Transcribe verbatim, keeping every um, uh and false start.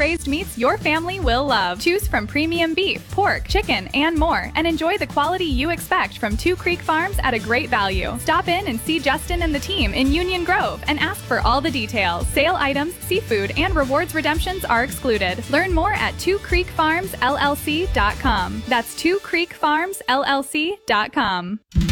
raised meats your family will love. Choose from premium beef, pork, chicken, and more, and enjoy the quality you expect from Two Creek Farms at a great value. Stop in and see Justin and the team in Union Grove and ask for all the details. Sale items, seafood, and rewards redemptions are excluded. Learn more at two creek farms l l c dot com. That's two creek farms l l c dot com.